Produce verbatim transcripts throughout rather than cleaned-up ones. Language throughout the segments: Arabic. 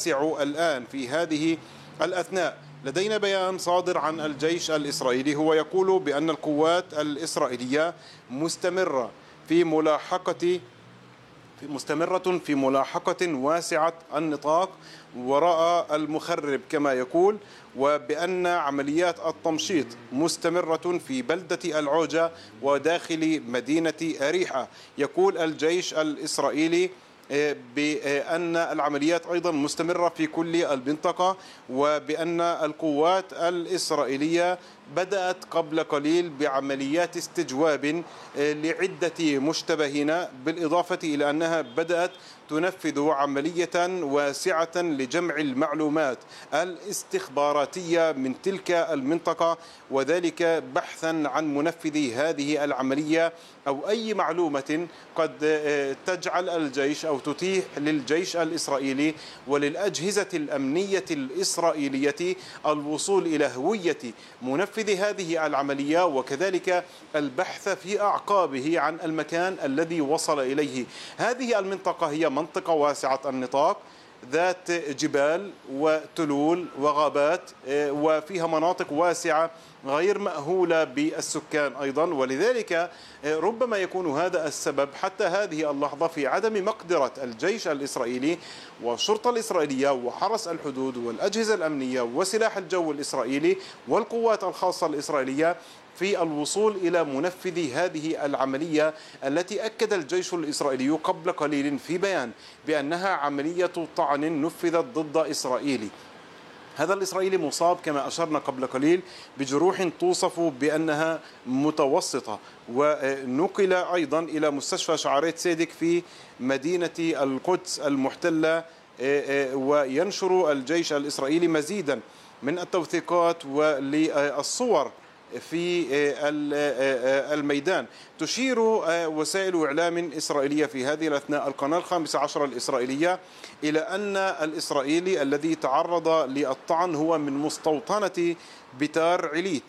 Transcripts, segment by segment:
يتسع الآن في هذه الأثناء. لدينا بيان صادر عن الجيش الإسرائيلي هو يقول بأن القوات الإسرائيلية مستمرة في ملاحقة مستمرة في ملاحقة واسعة النطاق وراء المخرب كما يقول، وبأن عمليات التمشيط مستمرة في بلدة العوجة وداخل مدينة أريحة. يقول الجيش الإسرائيلي بأن العمليات أيضا مستمرة في كل المنطقة، وبأن القوات الإسرائيلية بدأت قبل قليل بعمليات استجواب لعدة مشتبهين، بالإضافة إلى أنها بدأت تنفذ عملية واسعة لجمع المعلومات الاستخباراتية من تلك المنطقة، وذلك بحثا عن منفذي هذه العملية أو أي معلومة قد تجعل الجيش أو تتيح للجيش الإسرائيلي وللأجهزة الأمنية الإسرائيلية الوصول إلى هوية منفذ هذه العملية، وكذلك البحث في أعقابه عن المكان الذي وصل إليه. هذه المنطقة هي منطقة واسعة النطاق ذات جبال وتلول وغابات، وفيها مناطق واسعة غير مأهولة بالسكان أيضا، ولذلك ربما يكون هذا السبب حتى هذه اللحظة في عدم مقدرة الجيش الإسرائيلي والشرطة الإسرائيلية وحرس الحدود والأجهزة الأمنية وسلاح الجو الإسرائيلي والقوات الخاصة الإسرائيلية في الوصول إلى منفذ هذه العملية التي أكد الجيش الإسرائيلي قبل قليل في بيان بأنها عملية طعن نفذت ضد إسرائيل. هذا الإسرائيلي مصاب كما أشرنا قبل قليل بجروح توصف بأنها متوسطة، ونقل أيضا إلى مستشفى شعريت سيدك في مدينة القدس المحتلة. وينشر الجيش الإسرائيلي مزيدا من التوثيقات وللصور في الميدان. تشير وسائل إعلام إسرائيلية في هذه الأثناء القناة الخامسة عشر الإسرائيلية إلى أن الإسرائيلي الذي تعرض للطعن هو من مستوطنة بتار عليت،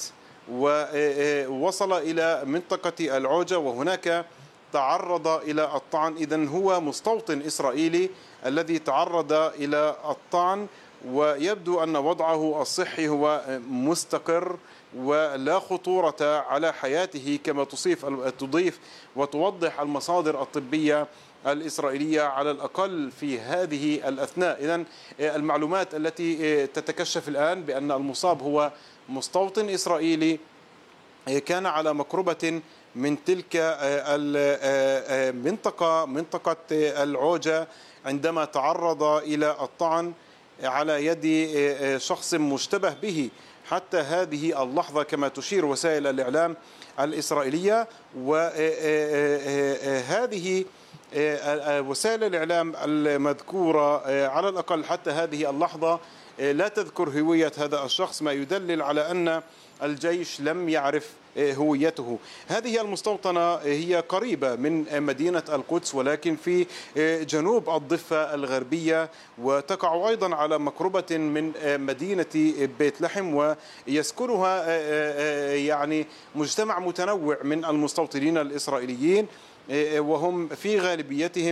ووصل إلى منطقة العوجة وهناك تعرض إلى الطعن. إذن هو مستوطن إسرائيلي الذي تعرض إلى الطعن، ويبدو أن وضعه الصحي هو مستقر ولا خطورة على حياته كما تصيف تضيف وتوضح المصادر الطبية الإسرائيلية على الأقل في هذه الأثناء. إذن المعلومات التي تتكشف الآن بأن المصاب هو مستوطن إسرائيلي كان على مقربة من تلك المنطقة منطقة العوجة عندما تعرض إلى الطعن على يد شخص مشتبه به حتى هذه اللحظة كما تشير وسائل الإعلام الإسرائيلية. وهذه وسائل الإعلام المذكورة على الأقل حتى هذه اللحظة لا تذكر هوية هذا الشخص، ما يدلل على أن الجيش لم يعرف هويته. هذه المستوطنة هي قريبة من مدينة القدس ولكن في جنوب الضفة الغربية، وتقع أيضا على مقربة من مدينة بيت لحم، ويسكنها يعني مجتمع متنوع من المستوطنين الإسرائيليين، وهم في غالبيتهم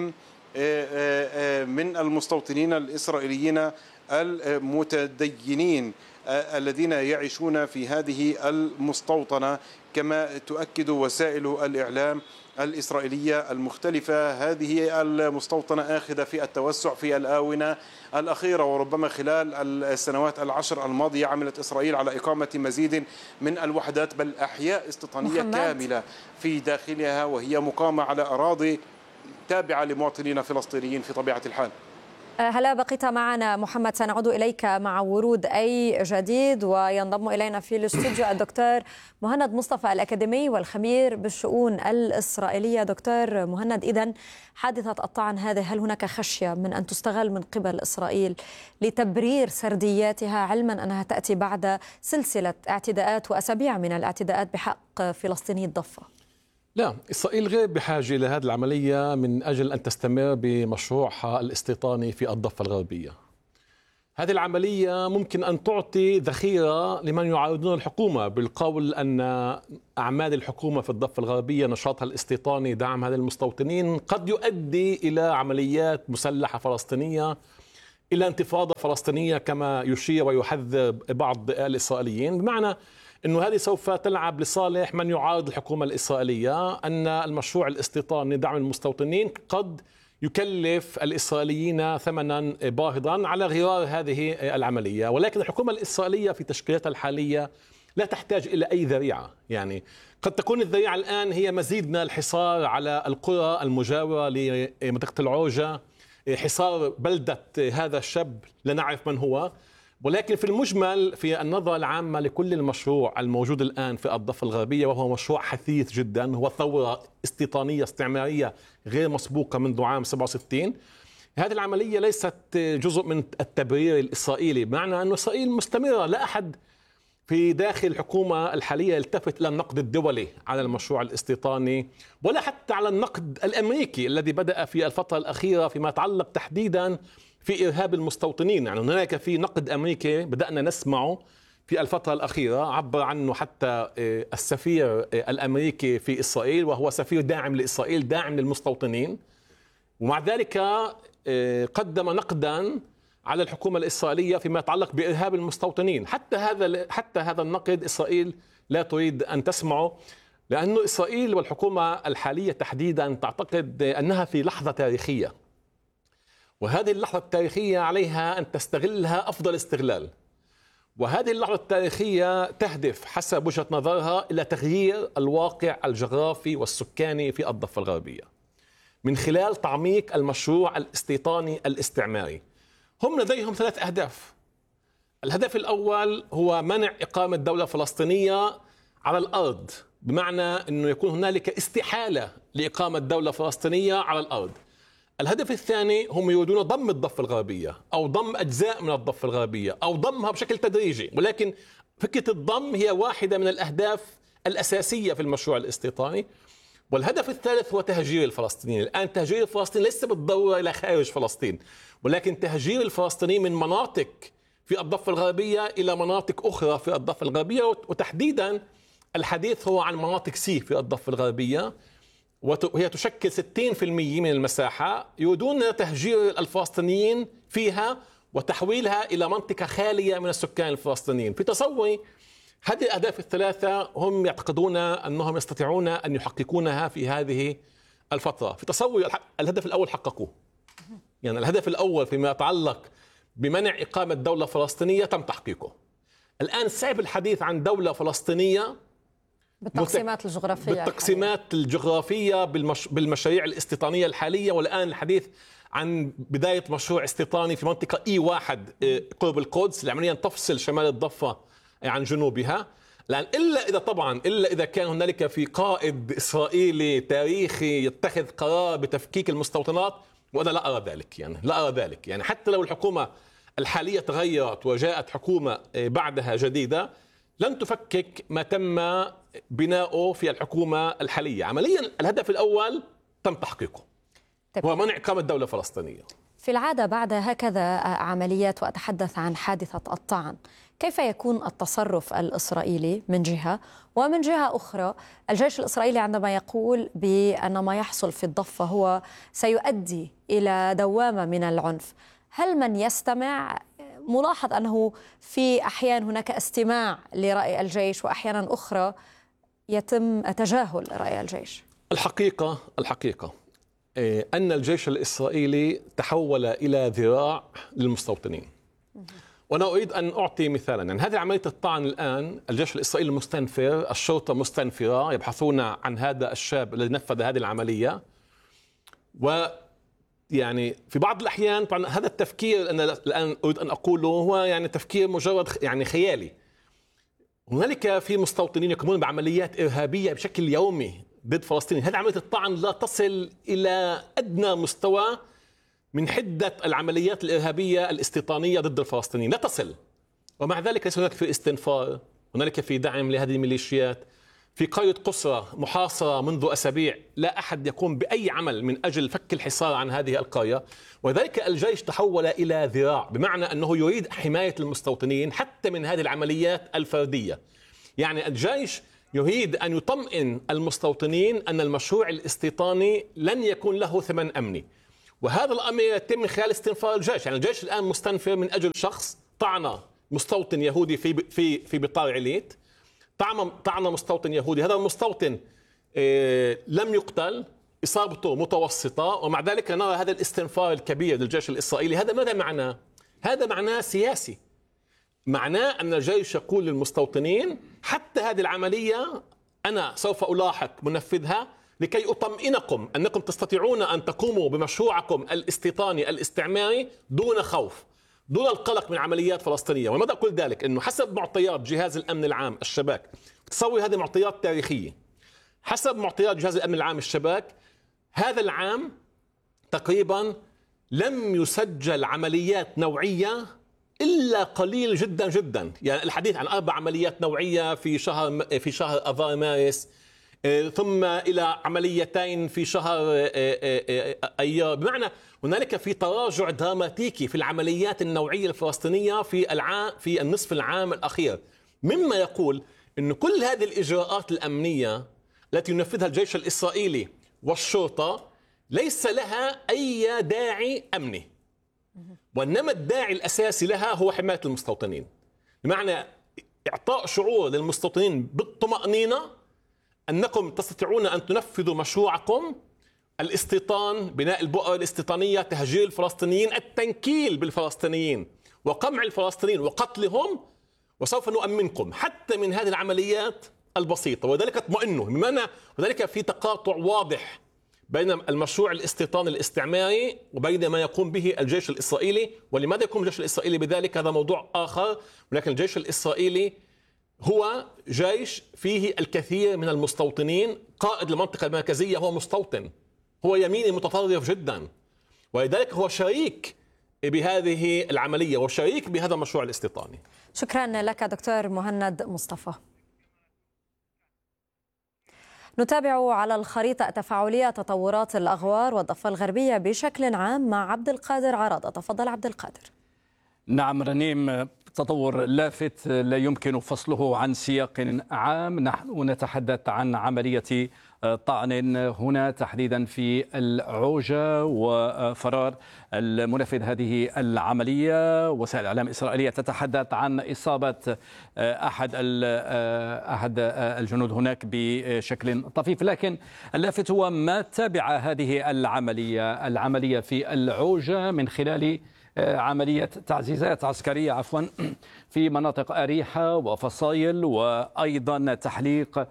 من المستوطنين الإسرائيليين المتدينين الذين يعيشون في هذه المستوطنة كما تؤكد وسائل الإعلام الإسرائيلية المختلفة. هذه المستوطنة آخذة في التوسع في الآونة الأخيرة، وربما خلال السنوات العشر الماضية عملت إسرائيل على إقامة مزيد من الوحدات بل أحياء استيطانية كاملة في داخلها، وهي مقامة على أراضي تابعة لمواطنين فلسطينيين في طبيعة الحال. هلا بقيت معنا محمد، سنعود إليك مع ورود أي جديد، وينضم إلينا في الاستوديو الدكتور مهند مصطفى الأكاديمي والخبير بالشؤون الإسرائيلية. دكتور مهند، إذن حادثة الطعن هذه هل هناك خشية من أن تستغل من قبل إسرائيل لتبرير سردياتها، علما أنها تأتي بعد سلسلة اعتداءات وأسابيع من الاعتداءات بحق فلسطيني الضفة؟ لا، إسرائيل غير بحاجة لهذه العملية من أجل أن تستمر بمشروعها الاستيطاني في الضفة الغربية. هذه العملية ممكن أن تعطي ذخيرة لمن يعارضون الحكومة بالقول أن أعمال الحكومة في الضفة الغربية نشاطها الاستيطاني دعم هذه المستوطنين قد يؤدي إلى عمليات مسلحة فلسطينية إلى انتفاضة فلسطينية كما يشير ويحذر بعض الإسرائيليين، بمعنى أنه هذه سوف تلعب لصالح من يعارض الحكومة الإسرائيلية، أن المشروع الاستيطاني دعم المستوطنين قد يكلف الإسرائيليين ثمنا باهظا على غرار هذه العملية. ولكن الحكومة الإسرائيلية في تشكيلتها الحالية لا تحتاج إلى أي ذريعة، يعني قد تكون الذريعة الآن هي مزيد من الحصار على القرى المجاورة لمنطقة العوجة، حصار بلدة هذا الشاب لا نعرف من هو. ولكن في المجمل في النظرة العامة لكل المشروع الموجود الآن في الضفة الغربية، وهو مشروع حثيث جدا، هو ثورة استيطانية استعمارية غير مسبوقة منذ عام سبعة وستين. هذه العملية ليست جزء من التبرير الإسرائيلي، بمعنى أن إسرائيل مستمرة، لا أحد في داخل الحكومة الحالية يلتفت إلى النقد الدولي على المشروع الاستيطاني، ولا حتى على النقد الأمريكي الذي بدأ في الفترة الأخيرة فيما يتعلق تحديدا في إرهاب المستوطنين. يعني هناك في نقد أمريكي بدأنا نسمعه في الفترة الأخيرة، عبر عنه حتى السفير الأمريكي في إسرائيل، وهو سفير داعم لإسرائيل، داعم للمستوطنين، ومع ذلك قدم نقدا على الحكومة الإسرائيلية فيما يتعلق بإرهاب المستوطنين. حتى هذا حتى هذا النقد إسرائيل لا تريد أن تسمعه، لأن إسرائيل والحكومة الحالية تحديدا تعتقد أنها في لحظة تاريخية، وهذه اللحظة التاريخية عليها أن تستغلها أفضل استغلال. وهذه اللحظة التاريخية تهدف حسب وجهة نظرها إلى تغيير الواقع الجغرافي والسكاني في الضفة الغربية من خلال تعميق المشروع الاستيطاني الاستعماري. هم لديهم ثلاث أهداف. الهدف الأول هو منع إقامة دولة فلسطينية على الأرض، بمعنى أنه يكون هنالك استحالة لإقامة دولة فلسطينية على الأرض. الهدف الثاني هم يريدون ضم الضفة الغربية أو ضم أجزاء من الضفة الغربية أو ضمها بشكل تدريجي، ولكن فكرة الضم هي واحدة من الأهداف الأساسية في المشروع الاستيطاني. والهدف الثالث هو تهجير الفلسطينيين. الآن تهجير الفلسطينيين ليس بالضرورة إلى خارج فلسطين، ولكن تهجير الفلسطينيين من مناطق في الضفة الغربية إلى مناطق أخرى في الضفة الغربية، وتحديدا الحديث هو عن مناطق سي في الضفة الغربية، وهي تشكل ستين بالمئة من المساحة. يريدون تهجير الفلسطينيين فيها وتحويلها إلى منطقة خالية من السكان الفلسطينيين. في تصوري هذه الأهداف الثلاثة هم يعتقدون أنهم يستطيعون أن يحققونها في هذه الفترة. في تصوري الهدف الأول حققوه، يعني الهدف الأول فيما يتعلق بمنع إقامة دولة فلسطينية تم تحقيقه. الآن صعب الحديث عن دولة فلسطينية بالتقسيمات الجغرافية بالتقسيمات الحالية. الجغرافية بالمش... بالمشاريع الاستيطانية الحالية، والآن الحديث عن بداية مشروع استيطاني في منطقة إي واحد قرب القدس، العملية تفصل شمال الضفة عن جنوبها. لأن إلا إذا طبعا إلا إذا كان هنالك في قائد إسرائيلي تاريخي يتخذ قرار بتفكيك المستوطنات، وأنا لا أرى ذلك، يعني لا أرى ذلك. يعني حتى لو الحكومة الحالية تغيرت وجاءت حكومة بعدها جديدة لن تفكك ما تم بناؤه في الحكومة الحالية. عمليا الهدف الأول تم تحقيقه، هو منع إقامة دولة فلسطينية. في العادة بعد هكذا عمليات، وأتحدث عن حادثة الطعن، كيف يكون التصرف الإسرائيلي من جهة، ومن جهة أخرى الجيش الإسرائيلي عندما يقول بأن ما يحصل في الضفة هو سيؤدي إلى دوامة من العنف؟ هل من يستمع؟ ملاحظ أنه في أحيان هناك استماع لرأي الجيش، وأحيانا أخرى يتم تجاهل رأي الجيش. الحقيقة الحقيقة أن الجيش الإسرائيلي تحول إلى ذراع للمستوطنين. وأنا أريد أن أعطي مثالا. يعني هذه عملية الطعن الآن، الجيش الإسرائيلي مستنفر، الشرطة مستنفرة، يبحثون عن هذا الشاب الذي نفذ هذه العملية. و يعني في بعض الأحيان طبعا هذا التفكير أنا الآن أريد أن أقوله هو يعني تفكير مجرد يعني خيالي. هنالك في مستوطنين يقومون بعمليات إرهابية بشكل يومي ضد فلسطين. هذه عملية الطعن لا تصل إلى أدنى مستوى من حدة العمليات الإرهابية الاستيطانية ضد الفلسطينيين، لا تصل. ومع ذلك ليس هناك في استنفار، هنالك في دعم لهذه الميليشيات. في قرية قصرة محاصرة منذ أسابيع، لا أحد يقوم بأي عمل من أجل فك الحصار عن هذه القرية. وذلك الجيش تحول إلى ذراع، بمعنى أنه يريد حماية المستوطنين حتى من هذه العمليات الفردية. يعني الجيش يريد أن يطمئن المستوطنين أن المشروع الاستيطاني لن يكون له ثمن أمني، وهذا الأمر يتم من خلال استنفار الجيش. يعني الجيش الآن مستنفر من أجل شخص طعن مستوطن يهودي في في في بطار عليت، طعن طعن مستوطن يهودي، هذا المستوطن إيه لم يقتل، إصابته متوسطة، ومع ذلك نرى هذا الاستنفار الكبير للجيش الإسرائيلي. هذا ماذا معناه؟ هذا معناه سياسي، معناه أن الجيش يقول للمستوطنين حتى هذه العملية أنا سوف ألاحق منفذها لكي أطمئنكم أنكم تستطيعون أن تقوموا بمشروعكم الاستيطاني الاستعماري دون خوف، دون القلق من عمليات فلسطينية. وماذا أقول ذلك؟ أنه حسب معطيات جهاز الأمن العام الشباك، تصور هذه معطيات تاريخية، حسب معطيات جهاز الأمن العام الشباك هذا العام تقريبا لم يسجل عمليات نوعية إلا قليل جدا جدا. يعني الحديث عن أربع عمليات نوعية في شهر في شهر أذار مارس، ثم إلى عمليتين في شهر أيار. بمعنى هنالك في تراجع دراماتيكي في العمليات النوعية الفلسطينية في العام في النصف العام الأخير، مما يقول أن كل هذه الإجراءات الأمنية التي ينفذها الجيش الإسرائيلي والشرطة ليس لها أي داعي أمني، وإنما الداعي الأساسي لها هو حماية المستوطنين، بمعنى إعطاء شعور للمستوطنين بالطمأنينة أنكم تستطيعون أن تنفذوا مشروعكم الاستيطان، بناء البؤر الاستيطانية، تهجير الفلسطينيين، التنكيل بالفلسطينيين وقمع الفلسطينيين وقتلهم، وسوف نؤمنكم حتى من هذه العمليات البسيطة. وذلك اطمئنوا، بمعنى وذلك في تقاطع واضح بين المشروع الاستيطاني الاستعماري وبين ما يقوم به الجيش الإسرائيلي. ولماذا يقوم الجيش الإسرائيلي بذلك هذا موضوع آخر، ولكن الجيش الإسرائيلي هو جيش فيه الكثير من المستوطنين. قائد المنطقة المركزية هو مستوطن، هو يميني متطرف جدا، ولذلك هو شريك بهذه العملية وشريك بهذا المشروع الاستيطاني. شكرا لك دكتور مهند مصطفى. نتابع على الخريطة التفاعلية تطورات الأغوار والضفة الغربية بشكل عام مع عبد القادر عرضة. تفضل عبد القادر. نعم رنيم، تطور لافت لا يمكن فصله عن سياق عام. نحن نتحدث عن عملية طعن هنا تحديدا في العوجة، وفرار المنفذ هذه العملية وسائل الإعلام الإسرائيلية تتحدث عن إصابة أحد أحد الجنود هناك بشكل طفيف. لكن اللافت هو ما تبع هذه العملية العملية في العوجة من خلال عملية تعزيزات عسكرية عفوا في مناطق أريحة وفصايل، وأيضا تحليق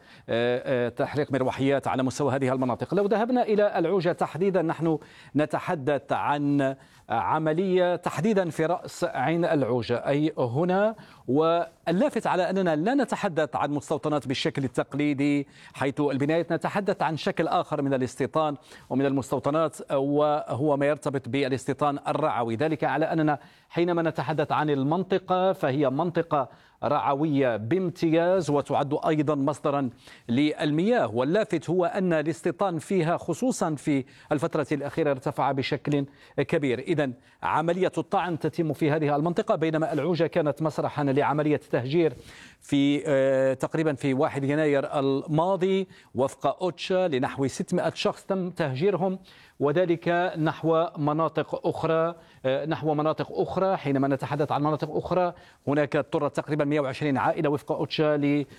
تحريق مروحيات على مستوى هذه المناطق. لو ذهبنا إلى العوجة تحديدا نحن نتحدث عن عملية تحديدا في رأس عين العوجة أي هنا، واللافت على أننا لا نتحدث عن مستوطنات بالشكل التقليدي حيث البنايات، نتحدث عن شكل آخر من الاستيطان ومن المستوطنات، وهو ما يرتبط بالاستيطان الرعوي. ذلك على أننا حينما نتحدث عن المنطقة فهي منطقة رعوية بامتياز وتعد أيضا مصدرا للمياه. واللافت هو أن الاستيطان فيها خصوصا في الفترة الأخيرة ارتفع بشكل كبير. إذن عملية الطعن تتم في هذه المنطقة، بينما العوجة كانت مسرحا لعملية تهجير في تقريبا في واحد يناير الماضي وفق أوتشا لنحو ستمائة شخص تم تهجيرهم، وذلك نحو مناطق أخرى نحو مناطق أخرى. حينما نتحدث عن مناطق أخرى هناك اضطرت تقريبا مئة وعشرين عائلة وفق أوتشا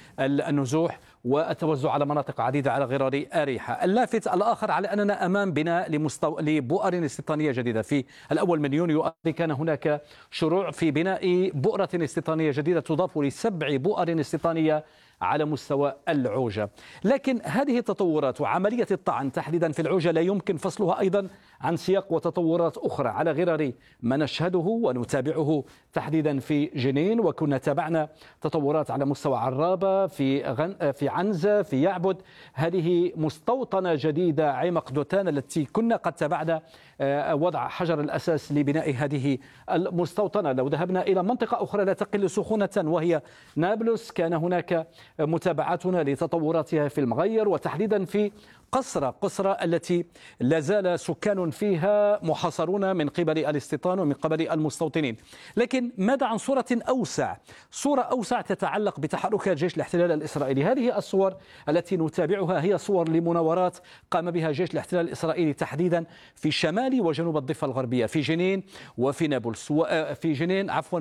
للنزوح والتوزع على مناطق عديدة على غرار أريحة. اللافت الآخر على أننا أمام بناء لمستو... لبؤر استيطانية جديدة. في الأول من يونيو كان هناك شروع في بناء بؤرة استيطانية جديدة تضاف لسبع بؤر استيطانية على مستوى العوجة. لكن هذه التطورات وعملية الطعن تحديدا في العوجة لا يمكن فصلها أيضا عن سياق وتطورات أخرى على غرار ما نشهده ونتابعه تحديدا في جنين، وكنا تابعنا تطورات على مستوى عرابة، في غن في عنزة، في يعبد. هذه مستوطنة جديدة عمق دوتان التي كنا قد تابعنا وضع حجر الأساس لبناء هذه المستوطنة. لو ذهبنا إلى منطقة أخرى لا تقل سخونة وهي نابلس، كان هناك متابعتنا لتطوراتها في المغير، وتحديدا في قصرة قصرة التي لا زال سكان فيها محاصرون من قبل الاستيطان ومن قبل المستوطنين. لكن ماذا عن صورة أوسع؟ صورة أوسع تتعلق بتحركات جيش الاحتلال الإسرائيلي. هذه الصور التي نتابعها هي صور لمناورات قام بها جيش الاحتلال الإسرائيلي تحديدا في شمال وجنوب الضفة الغربية، في جنين وفي نابلس، وفي جنين عفوا